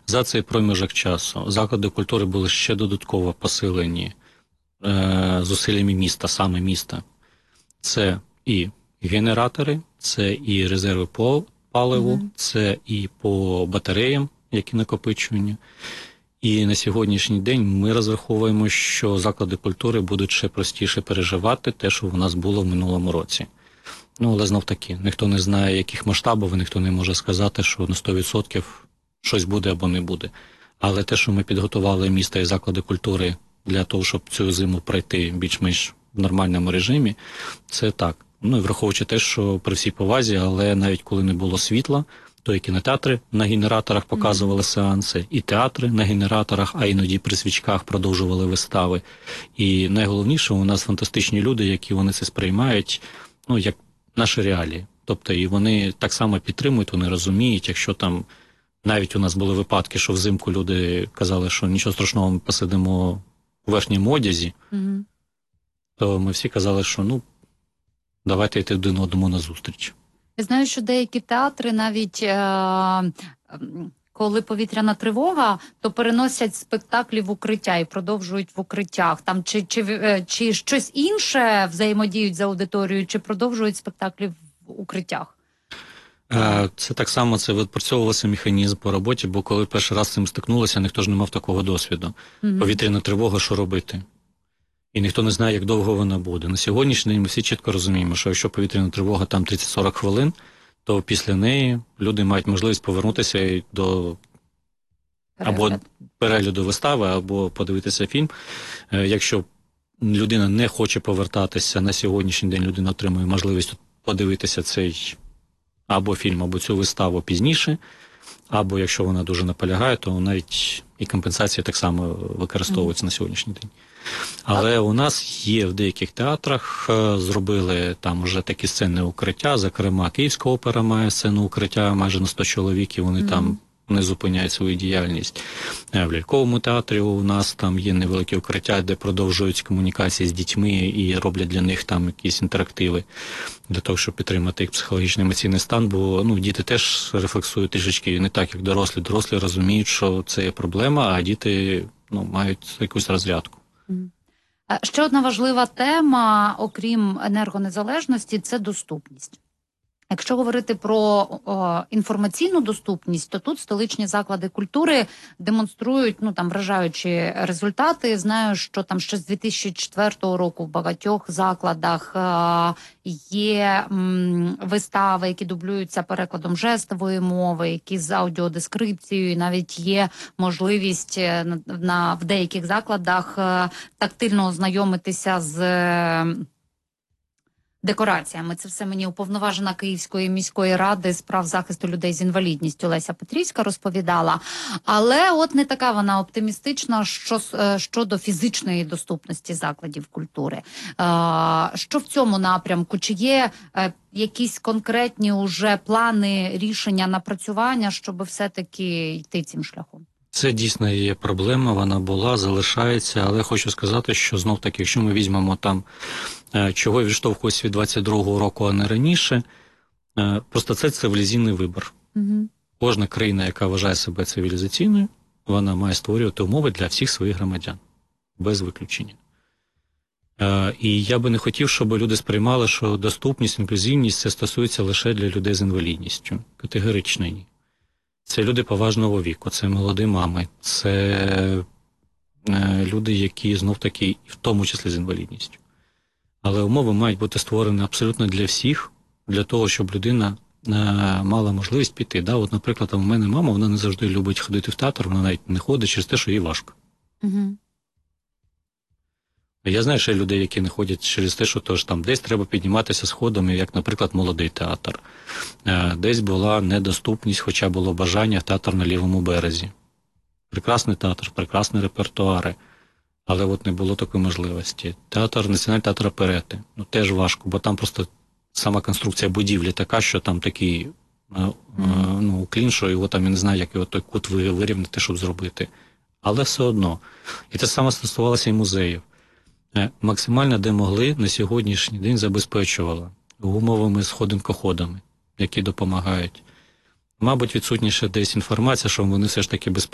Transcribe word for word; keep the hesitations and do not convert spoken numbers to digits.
За цей проміжок часу заклади культури були ще додатково посилені е, зусиллями міста, саме міста. Це і генератори, це і резерви по паливу, mm-hmm. це і по батареям, які накопичувані. І на сьогоднішній день ми розраховуємо, що заклади культури будуть ще простіше переживати те, що в нас було в минулому році. Ну, але знов-таки, ніхто не знає, яких масштабів, ніхто не може сказати, що на сто відсотків щось буде або не буде. Але те, що ми підготували місто і заклади культури для того, щоб цю зиму пройти більш-менш в нормальному режимі, це так. Ну, і враховуючи те, що при всій повазі, але навіть коли не було світла, то і кінотеатри на генераторах показували mm-hmm. сеанси, і театри на генераторах, а іноді при свічках продовжували вистави. І найголовніше, у нас фантастичні люди, які вони це сприймають, ну, як наші реалії. Тобто, і вони так само підтримують, вони розуміють, якщо там, навіть у нас були випадки, що взимку люди казали, що нічого страшного, ми посидимо у верхньому одязі, mm-hmm. то ми всі казали, що, ну, давайте йти один одному на зустріч. Я знаю, що деякі театри навіть, е- коли повітряна тривога, то переносять спектаклі в укриття і продовжують в укриттях. Там чи, чи, чи щось інше взаємодіють з аудиторією, чи продовжують спектаклі в укриттях? Це так само, це відпрацьовувався механізм по роботі, бо коли перший раз з цим стикнулися, ніхто ж не мав такого досвіду. Mm-hmm. Повітряна тривога, що робити? І ніхто не знає, як довго вона буде. На сьогоднішній день ми всі чітко розуміємо, що якщо повітряна тривога там тридцять-сорок хвилин, то після неї люди мають можливість повернутися до або перегляду вистави, або подивитися фільм. Якщо людина не хоче повертатися, на сьогоднішній день людина отримує можливість подивитися цей або фільм, або цю виставу пізніше, або якщо вона дуже наполягає, то навіть і компенсація так само використовується mm-hmm. на сьогоднішній день. Але у нас є в деяких театрах, зробили там вже такі сцени укриття, зокрема Київська опера має сцену укриття майже на сто чоловік, і вони mm-hmm. там не зупиняють свою діяльність. В Ляльковому театрі у нас там є невеликі укриття, де продовжують комунікації з дітьми і роблять для них там якісь інтерактиви, для того, щоб підтримати їх психологічний емоційний стан, бо ну, діти теж рефлексують трішечки не так, як дорослі. Дорослі розуміють, що це є проблема, а діти ну, мають якусь розрядку. Ще одна важлива тема, окрім енергонезалежності, це доступність. Якщо говорити про о, інформаційну доступність, то тут столичні заклади культури демонструють, ну, там, вражаючі результати. Знаю, що там ще з дві тисячі четвертого року в багатьох закладах е, є м, вистави, які дублюються перекладом жестової мови, які з аудіодескрипцією, навіть є можливість на, на, в деяких закладах е, тактильно ознайомитися з е, декораціями. Це все мені уповноважена Київської міської ради з прав захисту людей з інвалідністю Леся Петрівська розповідала. Але от не така вона оптимістична що, щодо фізичної доступності закладів культури. Що в цьому напрямку? Чи є якісь конкретні уже плани, рішення, напрацювання, щоб все-таки йти цим шляхом? Це дійсно є проблема, вона була, залишається, але хочу сказати, що знов-таки, якщо ми візьмемо там, чого відштовхуюсь від двадцять другого року, а не раніше, просто це цивілізаційний вибір. Угу. Кожна країна, яка вважає себе цивілізаційною, вона має створювати умови для всіх своїх громадян, без виключення. І я би не хотів, щоб люди сприймали, що доступність, інклюзивність – це стосується лише для людей з інвалідністю. Категорично ні. Це люди поважного віку, це молоді мами, це люди, які знов-таки, в тому числі з інвалідністю. Але умови мають бути створені абсолютно для всіх, для того, щоб людина мала можливість піти. Да? От, наприклад, у мене мама, вона не завжди любить ходити в театр, вона навіть не ходить через те, що їй важко. Угу. Я знаю ще людей, які не ходять через те, що тож, там, десь треба підніматися сходами, як, наприклад, молодий театр. Десь була недоступність, хоча було бажання, театр на лівому березі. Прекрасний театр, прекрасні репертуари, але от не було такої можливості. Театр, Національний театр оперети, ну теж важко, бо там просто сама конструкція будівлі така, що там такий mm. ну, уклін, що його там, я не знаю, як його той кут вирівняти, щоб зробити. Але все одно. І те саме стосувалося і музеїв. Максимально, де могли, на сьогоднішній день забезпечувала гумовими сходинкоходами, які допомагають. Мабуть, відсутніше десь інформація, що вони все ж таки безпечні.